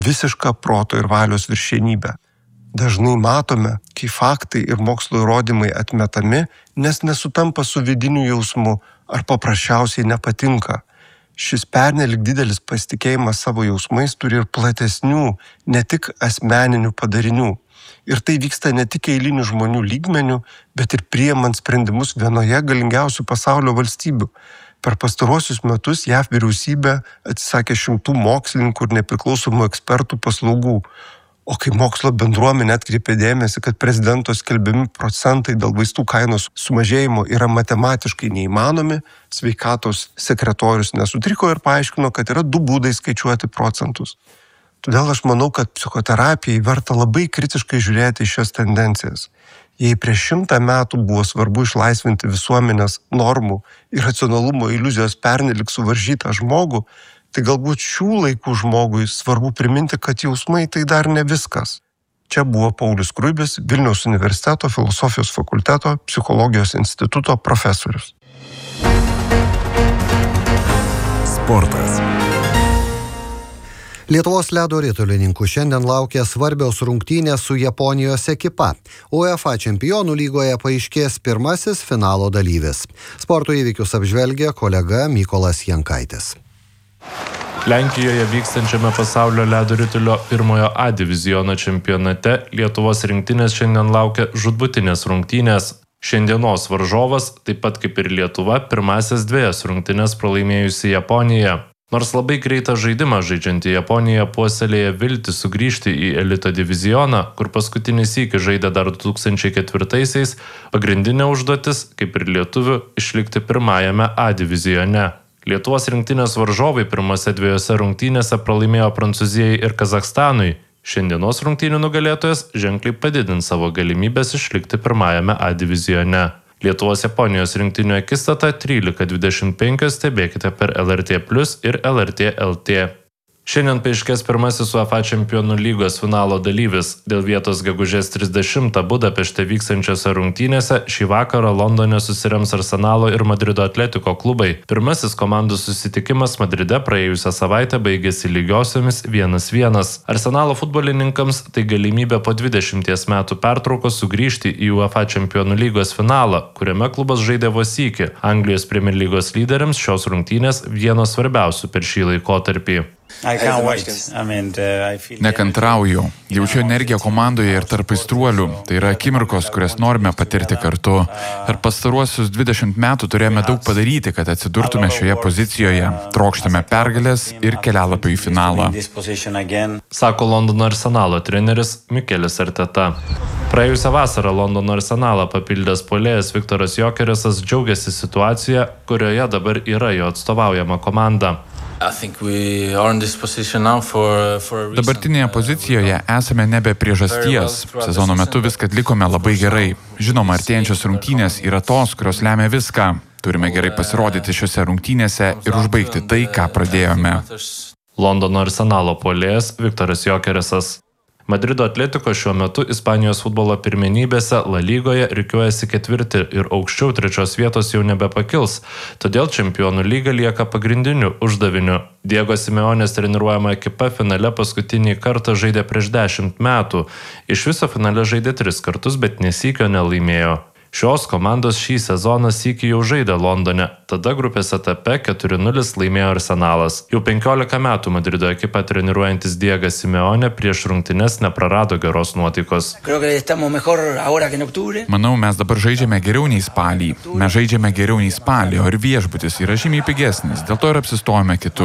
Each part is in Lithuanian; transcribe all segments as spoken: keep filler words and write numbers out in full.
visišką proto ir valios viršenybę. Dažnai matome, kai faktai ir mokslo įrodymai atmetami, nes nesutampa su vidiniu jausmu ar paprasčiausiai nepatinka. Šis pernelik didelis pasitikėjimas savo jausmais turi ir platesnių, ne tik asmeninių padarinių. Ir tai vyksta ne tik eilinių žmonių lygmenių, bet ir priimant sprendimus vienoje galingiausių pasaulio valstybių. Per pastaruosius metus J A V vyriausybė atsisakė šimtų mokslininkų ir nepriklausomų ekspertų paslaugų. O kai mokslo bendruomenė atkreipė dėmesį, kad prezidento skelbiami procentai dėl vaistų kainos sumažėjimo yra matematiškai neįmanomi, sveikatos sekretorius nesutriko ir paaiškino, kad yra du būdai skaičiuoti procentus. Todėl aš manau, kad psichoterapijai verta labai kritiškai žiūrėti į šias tendencijas. Jei prieš šimtą metų buvo svarbu išlaisvinti visuomenės normų ir racionalumo iliuzijos pernelik suvaržytą žmogų, tai galbūt šių laikų žmogui svarbu priminti, kad jausmai tai dar ne viskas. Čia buvo Paulius Skruibis, Vilniaus universiteto filosofijos fakulteto psichologijos instituto profesorius. Sportas. Lietuvos ledo ritulininkų šiandien laukia svarbios rungtynės su Japonijos ekipa. UEFA čempionų lygoje paaiškės pirmasis finalo dalyvis. Sporto įvykius apžvelgia kolega Mykolas Jankaitis. Lenkijoje vykstančiame pasaulio ledo ritulio pirmojo A diviziono čempionate Lietuvos rinktinės šiandien laukia žūtbūtinės rungtynės. Šiandienos varžovas, taip pat kaip ir Lietuva, pirmasias dviejas rungtynes pralaimėjusi Japonija. Nors labai greitą žaidimą žaidžianti Japonija puoselėja viltį sugrįžti į elito divizioną, kur paskutinį sykį žaidė dar du tūkstančiai ketvirtaisiais, pagrindinė užduotis, kaip ir lietuvių, išlikti pirmajame A divizione. Lietuvos rinktinės varžovai pirmose dviejose rungtynėse pralaimėjo Prancūzijai ir Kazachstanui. Šiandienos rungtynių nugalėtojas ženkliai padidins savo galimybės išlikti pirmajame A divizione. Lietuvos Japonijos rinktinių akistata trylika dvidešimt penki stebėkite per L R T plus ir L R T L T. Šiandien paaiškės pirmasis UEFA čempionų lygos finalo dalyvis. Dėl vietos gegužės trisdešimtą Budapešte vykstančiose rungtynėse šį vakarą Londone susirems Arsenalo ir Madrido Atletiko klubai. Pirmasis komandų susitikimas Madride praėjusią savaitę baigėsi lygiosiomis vienas vienas. Arsenalo futbolininkams tai galimybė po dvidešimties metų pertraukos sugrįžti į UEFA čempionų lygos finalą, kuriame klubas žaidė vos sykį. Anglijos Premier lygos lyderiams šios rungtynės vienos svarbiausių per šį laikotarpį. Nekantrauju. Jaučiu energiją komandoje ir tarp aistruolių. Tai yra akimirkos, kurias norime patirti kartu. Per pastaruosius dvidešimt metų turėjome daug padaryti, kad atsidurtume šioje pozicijoje. Trokštame pergalės ir kelialapio į finalą. Sako Londono Arsenalo treneris Mikelis Arteta. Praėjusią vasarą Londono Arsenalą papildęs puolėjas Viktoras Jokeresas džiaugiasi situacija, kurioje dabar yra jo atstovaujama komanda. Dabartinėje pozicijoje esame nebe priežasties. Sezono metu viską atlikome labai gerai. Žinoma, artėjančios rungtynės yra tos, kurios lemia viską. Turime gerai pasirodyti šiose rungtynėse ir užbaigti tai, ką pradėjome. Londono Arsenalo puolėjas Viktoras Jokeresas. Madrido Atletiko šiuo metu Ispanijos futbolo pirmenybėse La Lygoje rikiuojasi ketvirti ir aukščiau trečios vietos jau nebepakils, todėl čempionų lyga lieka pagrindiniu uždaviniu. Diego Simeonės treniruojama ekipa finale paskutinį kartą žaidė prieš dešimt metų. Iš viso finale žaidė tris kartus, bet nė sykio nelaimėjo. Šios komandos šį sezoną sykį jau žaidė Londone, tada grupės etape keturi nulis laimėjo Arsenalas. Jau penkiolika metų Madrido ekipą treniruojantis Diegas Simeonė prieš rungtynes neprarado geros nuotaikos. Manau, mes dabar žaidžiame geriau nei spalį. Mes žaidžiame geriau nei spalį, o ir viešbutis yra žymiai pigesnis, dėl to ir apsistojame kitur.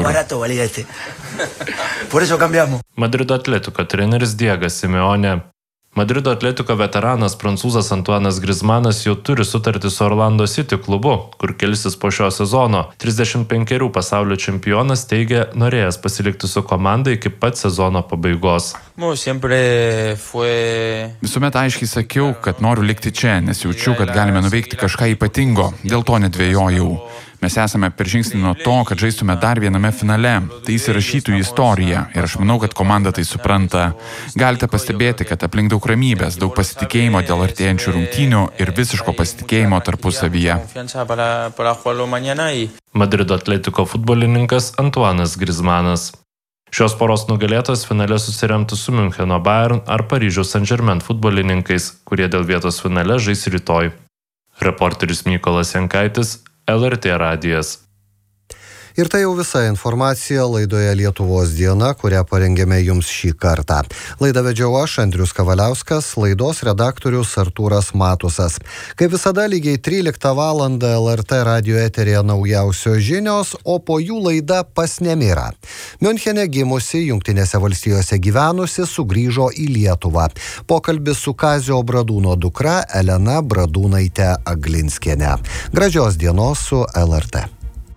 Madrido Atletiko treneris Diegas Simeonė. Madrido Atletiko veteranas prancūzas Antoinas Griezmannas jau turi sutartį su Orlando City klubu, kur kelsis po šio sezono. trisdešimt penkerių pasaulio čempionas teigia, norėjęs pasilikti su komanda iki pat sezono pabaigos. Visuomet aiškiai sakiau, kad noriu likti čia, nes jaučiu, kad galime nuveikti kažką ypatingo, dėl to nedvejojau. Mes esame per žingsnį nuo to, kad žaistume dar viename finale. Tai įsirašytų į istoriją ir aš manau, kad komanda tai supranta. Galite pastebėti, kad aplink daug ramybės, daug pasitikėjimo dėl artėjančių rungtynių ir visiško pasitikėjimo tarpusavyje. Madrido Atletiko futbolininkas Antoinas Griezmannas. Šios poros nugalėtos finale susiremtų su Müncheno Bayern ar Paryžiaus Saint-Germain futbolininkais, kurie dėl vietos finale žais rytoj. Reporteris Mykolas Jankaitis, L R T radijas. Ir tai jau visa informacija laidoje Lietuvos diena, kurią parengėme jums šį kartą. Laidą vedžiau aš, Andrius Kavaliauskas, laidos redaktorius Artūras Matusas. Kaip visada, lygiai tryliktą valandą L R T radio eteryje naujausios žinios, o po jų laida Pas nemirą. Miunchene gimusi, Jungtinėse valstijose gyvenusi, sugrįžo į Lietuvą. Pokalbis su Kazio Bradūno dukra Elena Bradūnaite Aglinskiene. Gražios dienos su L R T.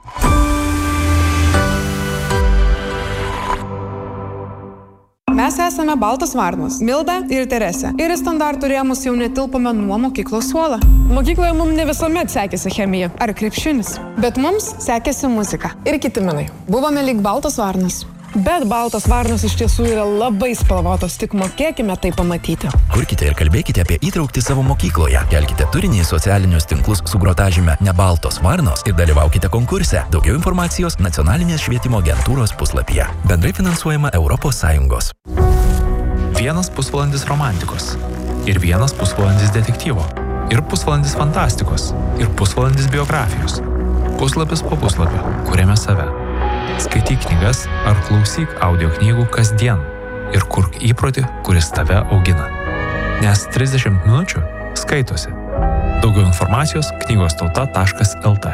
Mes esame Baltos varnos, Milda ir Teresė. Ir į standartų rėmus jau netilpome nuo mokyklos suolą. Mokykloje mums ne visuomet sekėsi chemija ar krepšinis, bet mums sekėsi muzika. Ir kiti menai. Buvome lyg Baltos varnos. Bet Baltos varnos iš tiesų yra labai spalvotos, tik mokėkime tai pamatyti. Kurkite ir kalbėkite apie įtraukti savo mokykloje. Kelkite turinį į socialinius tinklus su grotažyme Ne Baltos varnos ir dalyvaukite konkurse. Daugiau informacijos Nacionalinės švietimo agentūros puslapyje. Bendrai finansuojama Europos Sąjungos. Vienas pusvalandis romantikos. Ir vienas pusvalandis detektyvo. Ir pusvalandis fantastikos. Ir pusvalandis biografijos. Puslapis po puslapio, kuriame save. Skaityk knygas ar klausyk audio knygų kasdien ir kurk įprotį, kuris tave augina. Nes trisdešimt minučių skaitosi. Daugiau informacijos knygos tauta taškas el te.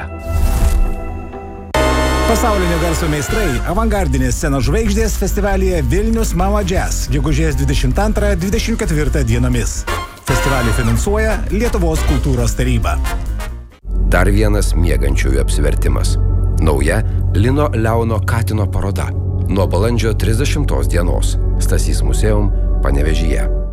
Pasaulinio garso meistrai avangardinės scenos žvaigždės festivalyje Vilnius Mama Jazz gegužės dvidešimt antrą dvidešimt ketvirtą dienomis. Festivalį finansuoja Lietuvos kultūros taryba. Dar vienas miegančiųjų apsivertimas. Nauja Lino Leono Katino paroda. Nuo balandžio trisdešimtos dienos. Stasys Museum, Panevėžyje.